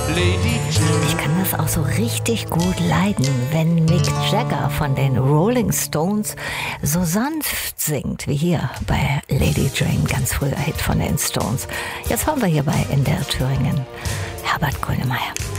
Lady Jane. Ich kann das auch so richtig gut leiden, wenn Mick Jagger von den Rolling Stones so sanft singt, wie hier bei Lady Jane, ganz früher Hit von den Stones. Jetzt haben wir hier bei NDR Thüringen Herbert Grönemeyer.